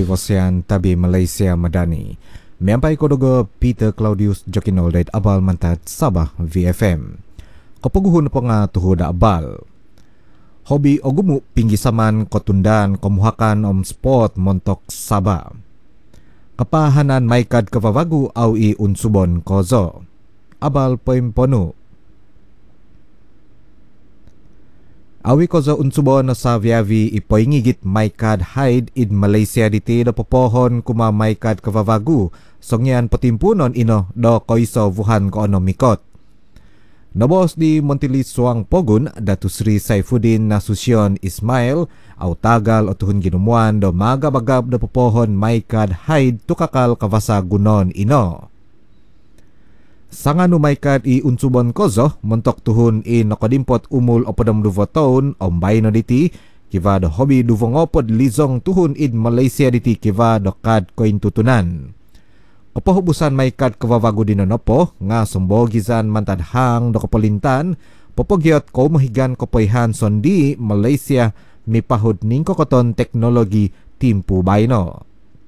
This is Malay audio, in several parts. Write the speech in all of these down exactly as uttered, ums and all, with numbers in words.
Vivosian Tabi Malaysia Madani. Miampai kodogo Peter Claudius Jokinol dait abal mantad Sabah V F M. Kapaguhon pa nga tuho da abal. Hobi ogumu pinggisaman kotundan komuhakan om sport montok Sabah. Kapahanan maikad kavavagu au i unsubon kozo. Abal poimpono. Awi kozo unsubon na sa viavi ipoingigit maikad hide in Malaysia diti do popohon kuma maikad kavavagu songyan patimpunon ino do koiso vuhan ko ono mikot. Nabos di Montili Suang Pogun Datu Sri Saifuddin Nasution Ismail au tagal o tuhun ginumuan do magabagab do popohon maikad hide tukakal kavasa gunon ino. Sanganu maikad i unsubon kozo montok tuhun i nakodimpot umul opodam duvo taon ombay no diti kiva do hobi duvongopod lizong tuhun id Malaysia diti kiva do kad koin tutunan. Kapahubusan maikad kavavago dinonopo nga sumbogizan mantadhang do kapolintan popogyot ko mahigan kopoyhan sondi Malaysia mipahud ning kokoton teknologi timpu bayno.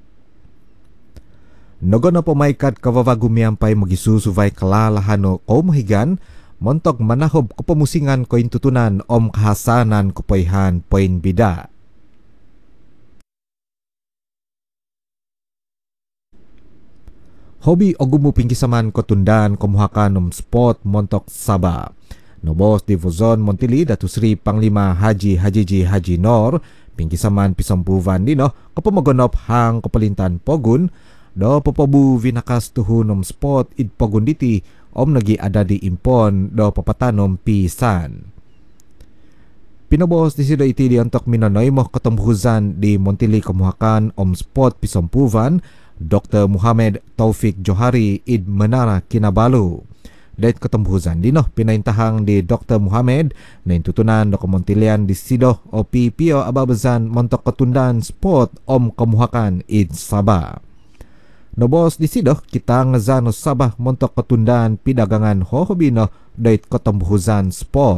Nogo na po maikad kavavago miyampay magisusuvay kalalahano ko mahigan montok manahob kapamusingan ko intutunan om kahasanan kopoyhan poin bida. Hobi ogumu pingkisaman kotundan komuhakan om sport montok Sabah. Nobos di Vozon Montili Datu Sri Panglima Haji Hajiji Haji Nor pingkisaman pisampuvan dino kapamagonop hang kapalintan pogun do popobu vinakas tuhun om sport id pagunditi om nagi ada di impon do papatanom pisan. Pinobos di sido iti di untuk minonoy mo katumhuzan di Montili kamuhakan om sport pisampuvan Doktor Muhammad Taufik Johari id Menara Kinabalu. Dait katumhuzan dino pinaintahang di Doktor Muhammad na intutunan do kamontilian di sido o P P O ababazan montok katundan sport om kamuhakan id Sabah. Nobos di sido kita ngazano Sabah montok ketundan pidagangan hohobino dait kotombuhuzan sport.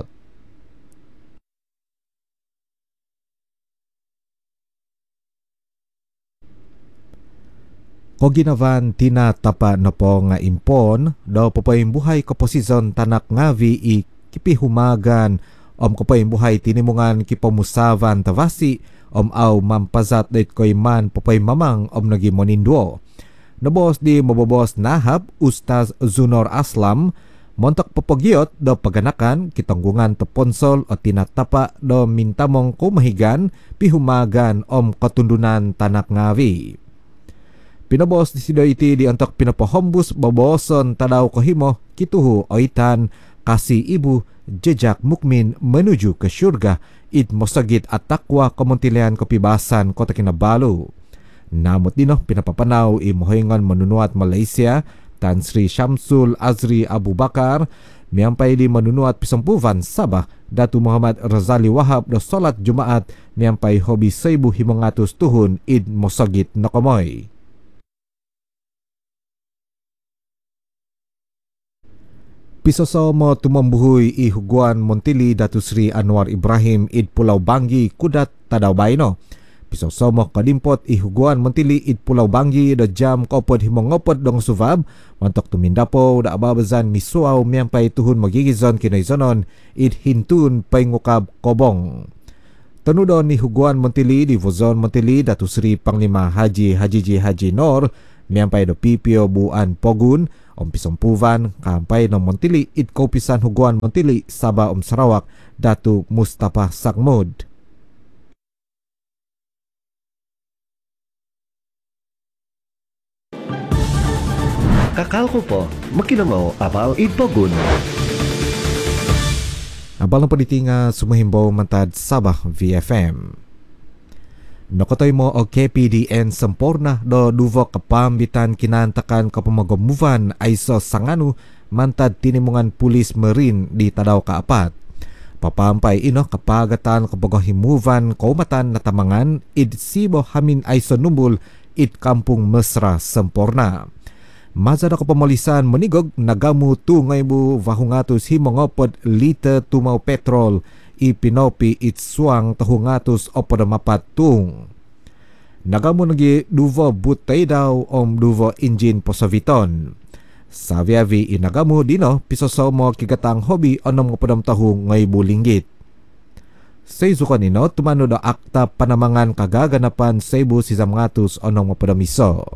Koginavan tina tapa na po nga impon do papayimbuhay kaposizon tanak ngavi i kipihumagan om kapayimbuhay tinimungan kipamusavan tavasi om au mampazat dait koy man papayimamang om nagi monindwo. Nabos di mabobos nahab Ustaz Zunor Aslam montok popogyot do paganakan kitanggungan teponsol o tinatapa do mintamong kumahigan pihumagan om katundunan tanak ngavi. Pinabos di sido iti di antok pinapahombus baboson tadaw kohimo kituhu oitan kasi ibu jejak mukmin menuju ke syurga id mosagit at takwa komontilian kopibasan kota Kinabalu. Namot dino pinapapanaw i mohingon manunuat Malaysia Tan Sri Syamsul Azri Abu Bakar miyampay di manunuat pisampuvan Sabah Datu Muhammad Razali Wahab do salat Jumaat miyampay hobi seibu himongatus tuhun id mosagit nakomoy. Pisoso mo tumambuhui i Huguan Montili Datu Sri Anwar Ibrahim id Pulau Banggi Kudat Tadaw Bayno. Piso somok kadimpot ihuguan Montili id Pulau Banggi do jam kopod himongopod dong suvab mantok tumindapo da ababazan misuaw miyampay tuhun magigizon kinaizonon id hintun paingukab kobong. Tanudon ni Huguan Montili di Vozon Montili Datu Sri Panglima Haji Hajiji Haji Nor miyampay do P P O Buan Pogun om pisompuvan kampay no Montili id kaupisan Huguan Montili Sabah om Sarawak Datu Mustafa Sakmud. Kakal ko po, makinamaw abal ipogun. Abal ng panitinga sumahimbaw mantad Sabah V F M. Nakotoy mo o K P D N Semporna do duvo kapambitan kinantakan kapamagomuvan ay so sanganu mantad tinimungan pulis marine di Tadaw Kaapat. Papampay ino kapagatan kapagahimuvan kaumatan na tamangan id sibo hamin ay so numbul id kampung Mesra Semporna. Mazada ko pamalisan manigog nagamu tungay bu vahungatus himongopod liter tumaw petrol ipinopi itsuang tahungatus opadamapat tung. Nagamo nagi duvo butay daw om duvo engine posaviton. Sa viavi inagamo dino pisosomo kigatang hobi onom nga padam tahu ngay bulinggit. Sa iso kanino tumano da akta panamangan kagaganapan sa ibu si Zamgatus onom nga padamiso.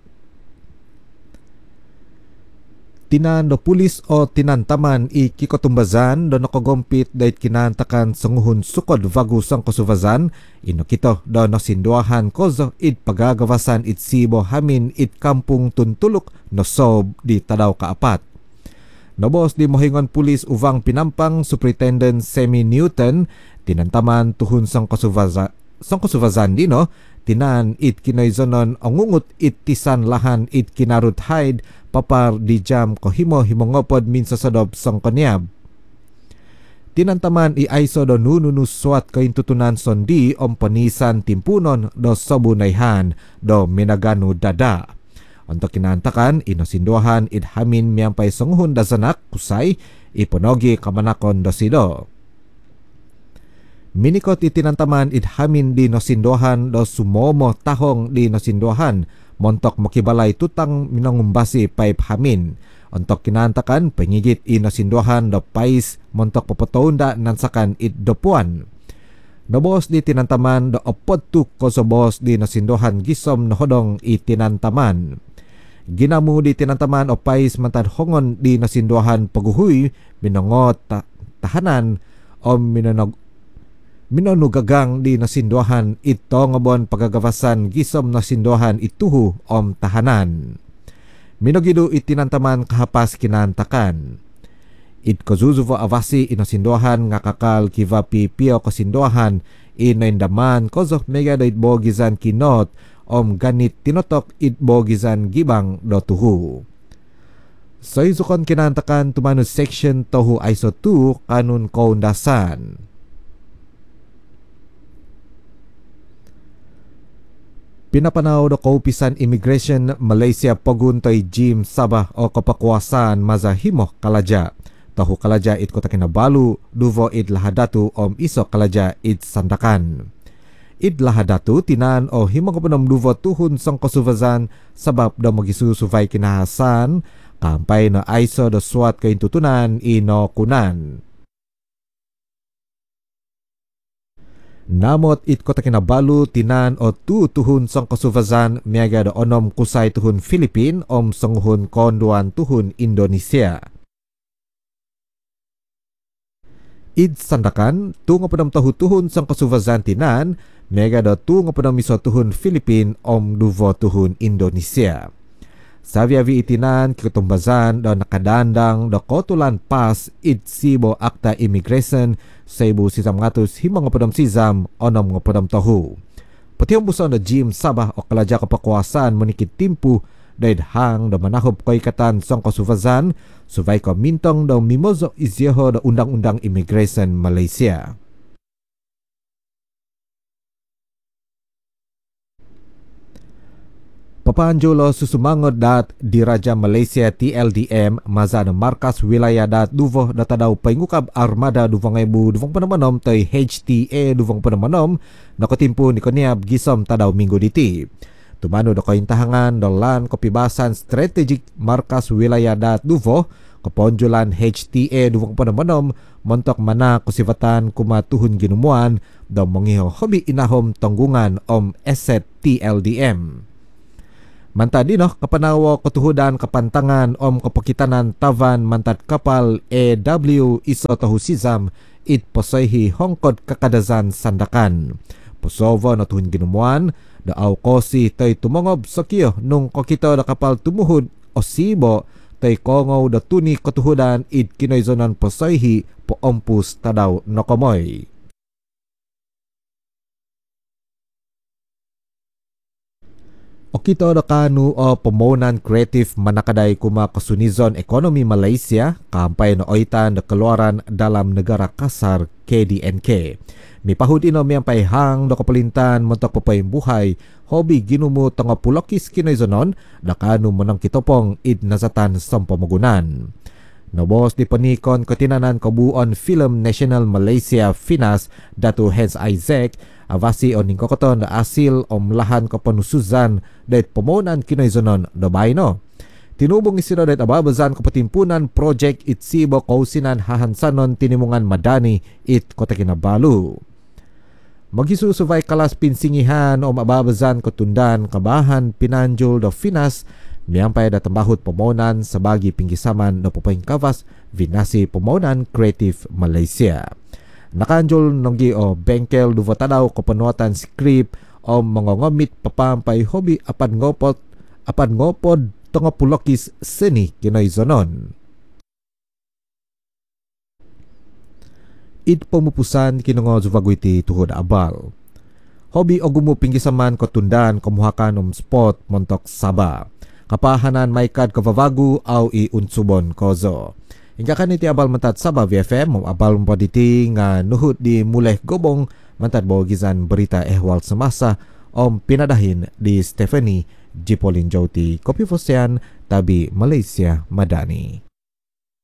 Tinan do pulis o tinantaman i kikotumbazan do nakagompit dahit kinantakan sanguhun sukod vagus ang kusuvazan ino kito do nasinduahan kozo it pagagawasan it sibo hamin it kampung tuntulok no sob di tadaw kaapat. Nobos di mohingon pulis uvang pinampang Superintendent Semi Newton tinantaman tuhun sang kusuvazan sang kusuvazan dino tinan it kinaizonon angungut it tisan lahan it kinarut hide papar di jam ko himo himongopod min sa sadob sang kanyab. Tinantaman i aiso do nununuswat kain tutunan sondi om panisan timpunon do sabunayhan do minagano dada. Untuk kinantakan inosinduahan it hamin miyampay sanguhun da sanak kusay iponogi kamanakon do sido. Minikot itinantaman it hamin di nosinduahan do sumomo tahong di nosinduahan montok makibalay tutang minangumbasi paip hamin. Untuk kinantakan pengigit inosinduahan do pais montok papataunda nansakan it dopuan. Nobos di tinantaman do opod tu kosobos di nosinduahan gisom nohodong itinantaman. Ginamu di tinantaman o pais mantad hongon di nosinduahan paguhuy minangot ta tahanan o minanog minunugagang di nasinduahan ito ngabon pagagawasan gisom nasinduahan ituhu om tahanan. Minogido itinantaman kahapas kinantakan. It kozuzuvo avasi inasinduahan nga kakal kivapi pio kasinduahan inaindaman kozok mega do itbogizan kinot om ganit tinotok itbogizan gibang do tuhu. So isukon kinantakan tumano section tohu I S O two kanun kaundasan. Pinapanaw do kaupisan Immigration Malaysia paguntoy Jim Sabah o kapakwasan mazahimo kalaja. Tahu kalaja it kota kinabalu duvo it lahadatu om iso kalaja it sandakan. It lahadatu tinan o himo kapanam duvo tuhun sang kasuvazan sabab do magisusuvay kinahasan kampay na I S O do suat kaintutunan ino kunan. Namot it kota kinabalu tinan o tu tuhun sang kasuvazan miaga do onom kusay tuhun Philippine om sanguhun konduan tuhun Indonesia. Id sandakan tu nga padam tahu tuhun sang kasuvazan tinan miaga do tu nga padam miso tuhun Philippine om duvo tuhun Indonesia. Sa viavi itinan kikutumbazan do nakadandang do kotulan pas id sibo akta immigration sa ibu sisam ngatus himang nga padam sisam onom nga padam tahu. Pati ang buson do Jim Sabah o kalaja kapakuasaan manikit timpu dahil hang do manahob ko'y katan sang kasuvazan suvay ko mintong do mimozo izyeho do undang-undang immigration Malaysia. Papanjulo susumangod dat Diraja Malaysia T L D M mazan markas wilayah dat duvoh datadaw paingukab armada duvong ebu duvong panamanom tay H T A duvong panamanom nakotimpo ni koniab gisom tadaw minggu diti. Tumano do kaintahangan do lan kopibasan strategic markas wilayah dat duvoh kaponjulan H T A duvong panamanom montok mana kusifatan kumatuhun ginumuan do mongiho hobi inahom tanggungan om eset T L D M. Mantad dino kapanawo katuhudan kapantangan om kapakitanan tavan mantad kapal A W iso tahu sisam it posayhi hongkod kakadazan sandakan. Posovo na tuhun ginumuan da au kosi tay tumongob sa kiyo nung kokito da kapal tumuhud o sibo tay kongaw da tuni katuhudan it kinoizonan posayhi po ompus tadaw nokomoy. O kito na kanu o Pomonan Creative Manakaday kuma kasunizon Economy Malaysia kampay na oitan na keluaran dalam negara kasar K D N K. Mipahud ino miyang paihang na kapalintan montok papayang buhay hobi ginumo tanga pulokis kinaizonon na kanu manang kitopong id nazatan sa pamagunan. Nobos di panikon Ketinanan Kabuon Film National Malaysia Finas Datu Hans Isaac avasi oning kokoton da asil om lahan kapanusuzan dait pemonan kinoizonon da bayno. Tinubong isino dait ababazan kapatimpunan project itsibo kausinan hahansanon tinimungan madani it Kota Kinabalu. Magisusuvay kalas pinsingihan om ababazan ketundan kabahan pinanjul da Finas miyampay da tambahut pemonan sabagi pinggisaman na pupaing kawas Vinasi Pemonan Creative Malaysia. Nakanjol nonggi o bengkel duvatadaw kapanuatan skrip o mangongomit papampay hobi apan ngopot apan ngopod tongapulokis seni kinoizonon. It pumupusan kinongo zuvagwiti tuhod abal. Hobi o gumupinggisaman ketundan kemuhakan om spot montok Sabah. Kapahanan maikad kavavagu au i unsubon kozo. Hingga kan iti abal mentat Sabah V F M abal mempaditi nga nuhut di muleh gobong mentat bawagizan berita ehwal semasa om pinadahin di Stephanie Jipolin Jauti Kopi Fosean Tabi Malaysia Madani.